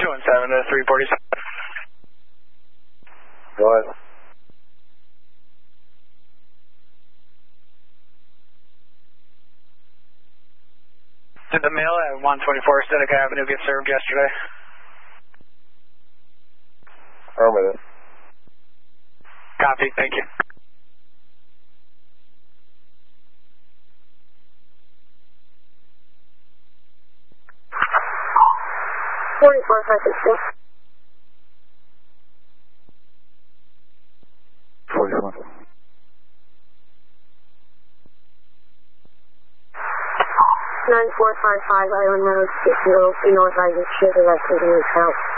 217 to 347. Go ahead. Did the mail at 124 Seneca Avenue get served yesterday? Affirmative. Copy, thank you. Nine 455 Island Road, 60 North Island, Sugar, West Indian House.